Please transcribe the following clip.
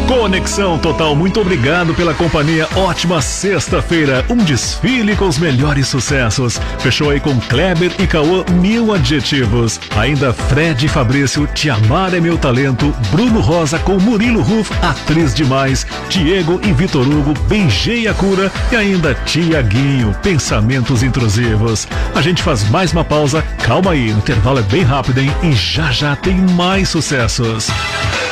Conexão Total, muito obrigado pela companhia. Ótima sexta-feira, um desfile com os melhores sucessos. Fechou aí com Kleber e Cauã, 1000 adjetivos. Ainda Fred e Fabrício, Te Amar é Meu Talento. Bruno Rosa com Murilo Ruf, Atriz Demais. Diego e Vitor Hugo, Beijei a Cura. E ainda Tiaguinho, Pensamentos Intrusivos. A gente faz mais uma pausa, calma aí, o intervalo é bem rápido, hein? E já já tem mais sucessos.